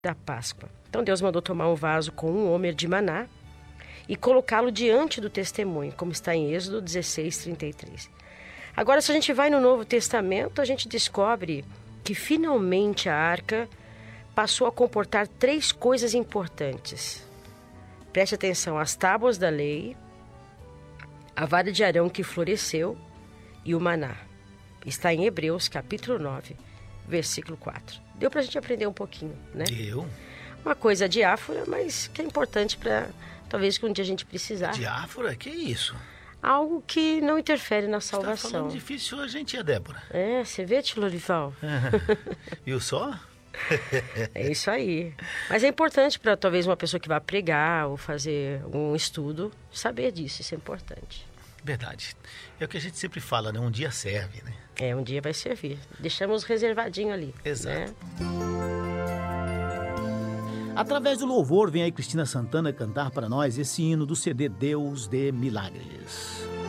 da Páscoa. Então Deus mandou tomar um vaso com um homer de maná e colocá-lo diante do testemunho, como está em Êxodo 16:33. Agora, se a gente vai no Novo Testamento, a gente descobre que finalmente a arca passou a comportar 3 coisas importantes. Preste atenção: as tábuas da lei, a vara de Arão que floresceu e o maná. Está em Hebreus capítulo 9, versículo 4. Deu para a gente aprender um pouquinho, né? Deu. Uma coisa diáfora, mas que é importante para talvez que um dia a gente precisar. Diáfora? Que isso? Algo que não interfere na salvação. Você tá falando difícil hoje, hein, tia Débora? É, você vê, tio Lorival? Viu só? É isso aí. Mas é importante para talvez uma pessoa que vai pregar ou fazer um estudo saber disso, isso é importante. Verdade. É o que a gente sempre fala, né? Um dia serve, né? É, um dia vai servir. Deixamos reservadinho ali. Exato. Né? Através do louvor, vem aí Cristina Santana cantar para nós esse hino do CD Deus de Milagres.